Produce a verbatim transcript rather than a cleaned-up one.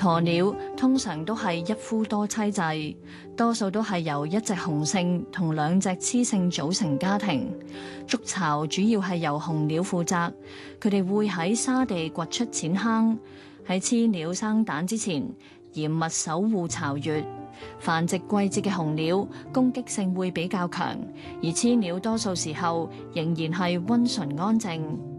鴕鳥通常都係一夫多妻制，多數都係由一隻雄性同兩隻雌性組成家庭。築巢主要係由雄鳥負責，佢哋會喺沙地掘出淺坑，喺雌鳥生蛋之前嚴密守護巢穴。繁殖季節嘅雄鳥攻擊性會比較強，而雌鳥多數時候仍然係溫順安靜。